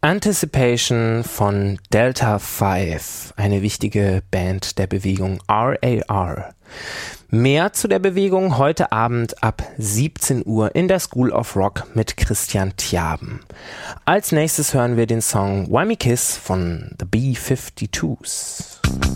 Anticipation von Delta 5, eine wichtige Band der Bewegung RAR. Mehr zu der Bewegung heute Abend ab 17 Uhr in der School of Rock mit Christian Tjaben. Als nächstes hören wir den Song Why Me Kiss von The B-52s.